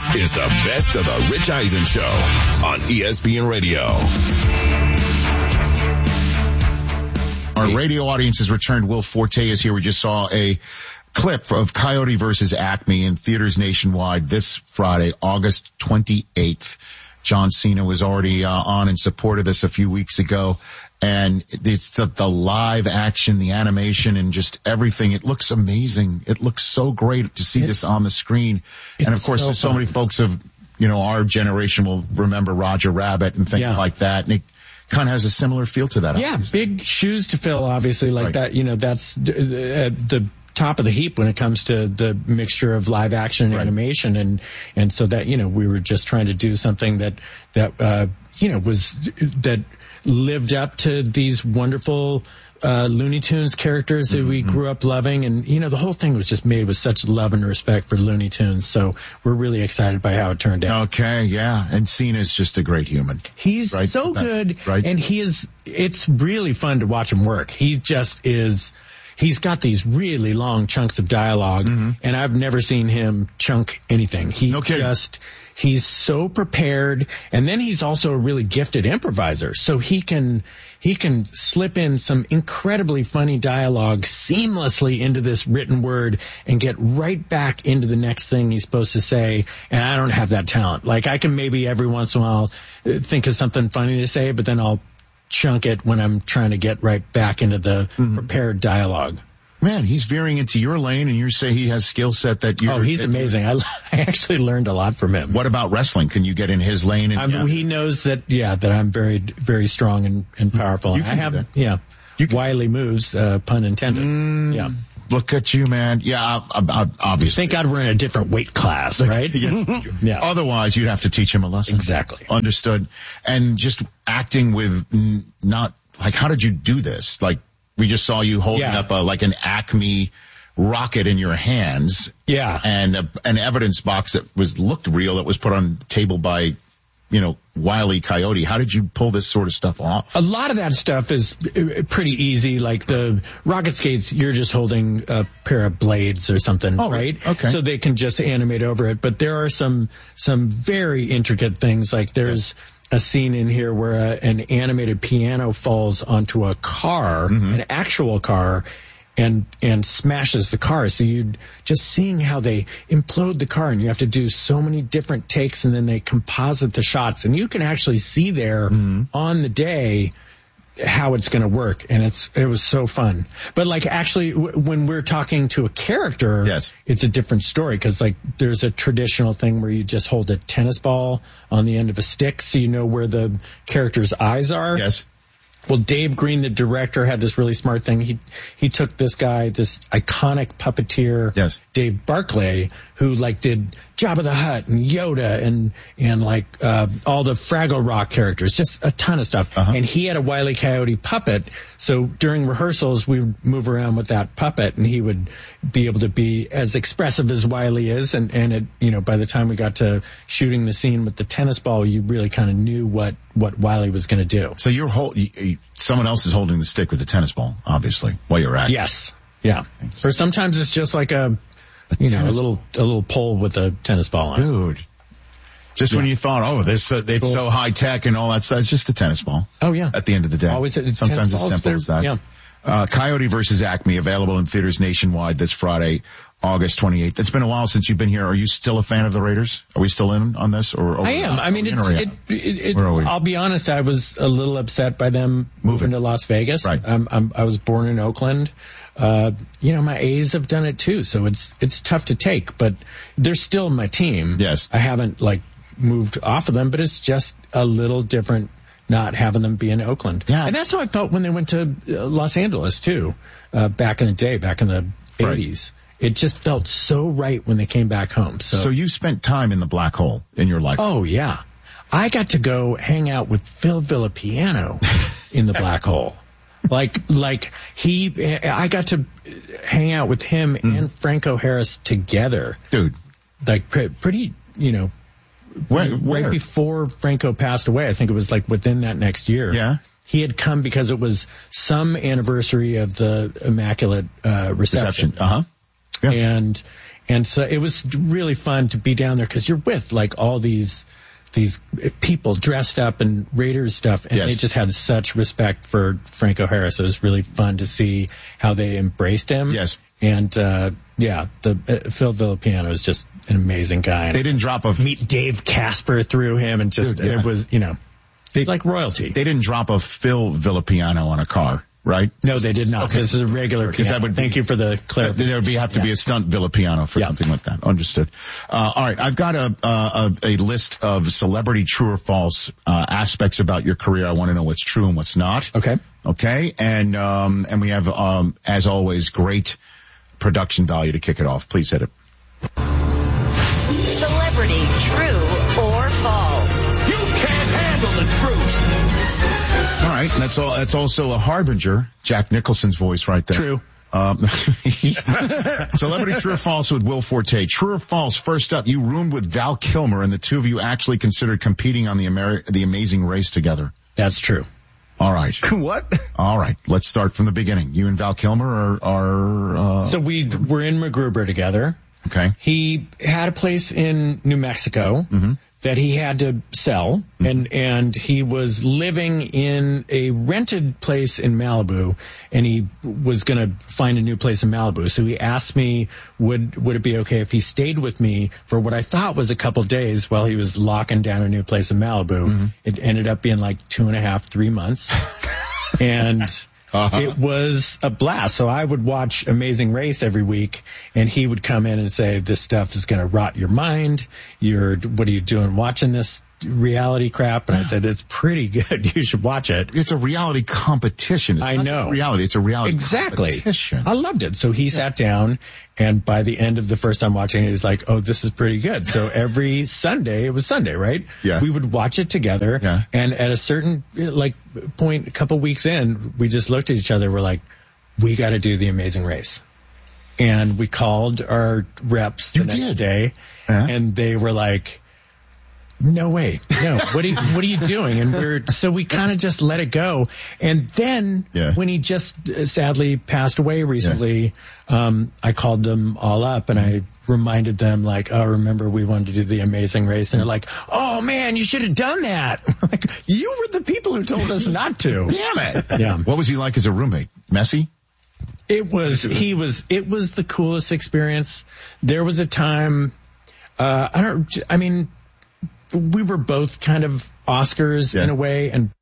This is the best of the Rich Eisen Show on ESPN Radio. Our radio audience has returned. Will Forte is here. We just saw a clip of Coyote versus Acme in theaters nationwide this Friday, August 28th. John Cena was already on in support of this a few weeks ago. And it's the live action, the animation, and just everything. It looks amazing. It looks so great to see this on the screen. And of course, so many folks of, our generation will remember Roger Rabbit and things like that. And it kind of has a similar feel to that. Yeah, obviously. Big shoes to fill, obviously, like that. That's the top of the heap when it comes to the mixture of live action and animation. And so that, we were just trying to do something that lived up to these wonderful Looney Tunes characters that we grew up loving. And, the whole thing was just made with such love and respect for Looney Tunes. So we're really excited by how it turned out. Okay, yeah. And Cena's just a great human. He's so good. Right. And it's really fun to watch him work. He just is. He's got these really long chunks of dialogue, and I've never seen him chunk anything. He's so prepared, and then he's also a really gifted improviser. So he can slip in some incredibly funny dialogue seamlessly into this written word and get right back into the next thing he's supposed to say. And I don't have that talent. Like, I can maybe every once in a while think of something funny to say, but then I'll chunk it when I'm trying to get right back into the prepared dialogue. Man, he's veering into your lane, and you say he has skill set that you. Oh, he's amazing. I actually learned a lot from him. What about wrestling? Can you get in his lane? He knows that I'm very, very strong and powerful. You can I have, wily moves, pun intended. Yeah. Look at you, man. Yeah, obviously. Thank God we're in a different weight class, right? Yeah. Otherwise, you'd have to teach him a lesson. Exactly. Understood. And just acting with how did you do this? Like, we just saw you holding up an Acme rocket in your hands. Yeah. And an evidence box that looked real that was put on the table by Wile E. Coyote. How did you pull this sort of stuff off? A lot of that stuff is pretty easy. Like the rocket skates, you're just holding a pair of blades or something, right? Okay. So they can just animate over it. But there are some very intricate things. Like there's a scene in here where an animated piano falls onto a car, an actual car, and smashes the car. So you just seeing how they implode the car, and you have to do so many different takes, and then they composite the shots, and you can actually see there on the day how it's going to work, and it was so fun. But like actually when we're talking to a character, it's a different story, because like there's a traditional thing where you just hold a tennis ball on the end of a stick so you know where the character's eyes are. Yes. Well, Dave Green, the director, had this really smart thing. He took this guy, this iconic puppeteer, Dave Barclay, who like did Jabba the Hutt and Yoda and like all the Fraggle Rock characters, just a ton of stuff. And he had a Wile E. Coyote puppet. So during rehearsals, we would move around with that puppet, and he would be able to be as expressive as Wile E. is. And it, by the time we got to shooting the scene with the tennis ball, you really kind of knew what Wile E. was going to do. So someone else is holding the stick with the tennis ball, obviously, while you're acting. Yes. Yeah. Or sometimes it's just like a little pole with a tennis ball on it. Dude. Just when you thought, it's so high tech and all that stuff, it's just a tennis ball. Oh, yeah. At the end of the day. Always sometimes it's simple as that. Yeah. Coyote versus Acme, available in theaters nationwide this Friday, August 28th. It's been a while since you've been here. Are you still a fan of the Raiders? Are we still in on this? Or I am. I mean, I'll be honest, I was a little upset by them moving to Las Vegas. Right. I was born in Oakland. My A's have done it too, so it's tough to take, but they're still my team. Yes. I haven't moved off of them, but it's just a little different not having them be in Oakland. Yeah. And that's how I felt when they went to Los Angeles too, back in the day, back in the 80s. It just felt so right when they came back home. So you spent time in the black hole in your life. Oh, yeah. I got to go hang out with Phil Villapiano in the black hole. I got to hang out with him and Franco Harris together. Dude. Like pretty, right before Franco passed away. I think it was within that next year. Yeah. He had come because it was some anniversary of the Immaculate Reception. Uh-huh. Yeah. And so it was really fun to be down there because you're with like all these people dressed up in Raiders stuff, and they just had such respect for Franco Harris. It was really fun to see how they embraced him. Yes. And, Phil Villapiano is just an amazing guy. They didn't drop meet Dave Casper through him, and just, it was, it's like royalty. They didn't drop a Phil Villapiano on a car, right? No, they did not. Okay. This is a regular piano. Thank you for the clarification. There would have to be a stunt Villapiano for something like that. Understood. All right. I've got a list of celebrity true or false aspects about your career. I want to know what's true and what's not. Okay. Okay. And we have, as always, great production value to kick it off. Please hit it. Celebrity true or false? You can't handle the truth. All right, that's also a harbinger. Jack Nicholson's voice right there. True. Celebrity true or false with Will Forte. True or false? First up, you roomed with Val Kilmer, and the two of you actually considered competing on the Amazing Race together. That's true. All right. What? All right. Let's start from the beginning. You and Val Kilmer are So we were in MacGruber together. Okay. He had a place in New Mexico that he had to sell, and he was living in a rented place in Malibu, and he was going to find a new place in Malibu. So he asked me, would it be okay if he stayed with me for what I thought was a couple days while he was locking down a new place in Malibu. It ended up being like 2.5, 3 months. And it was a blast. So I would watch Amazing Race every week, and he would come in and say, this stuff is going to rot your mind. What are you doing watching this reality crap? And I said, it's pretty good. You should watch it. It's a reality competition. It's I know. Reality. It's a reality exactly. competition. I loved it. So he sat down, and by the end of the first time watching it, he's like, oh, this is pretty good. So every Sunday, it was Sunday, right? Yeah. We would watch it together. Yeah. And at a certain point, a couple weeks in, we just looked at each other. We're like, we got to do the Amazing Race. And we called our reps the next day, and they were like, no way. No. What are you doing? And we kind of just let it go. And then when he just sadly passed away recently, I called them all up and I reminded them like, oh, remember we wanted to do the Amazing Race. And they're like, oh man, you should have done that. I'm like, you were the people who told us not to. Damn it. Yeah. What was he like as a roommate? Messy? It was the coolest experience. There was a time, we were both kind of Oscars in a way, and